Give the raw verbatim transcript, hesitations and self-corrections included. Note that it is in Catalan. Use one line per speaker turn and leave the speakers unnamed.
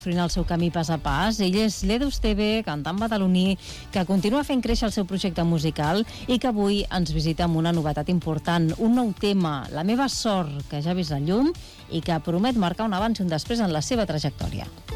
construint el seu camí pas a pas. Ell és l'Edu Esteve, cantant badaloní, que continua fent créixer el seu projecte musical i que avui ens visita amb una novetat important, un nou tema, La meva sort, que ja ha vist la llum i que promet marcar un abans i un després en la seva trajectòria.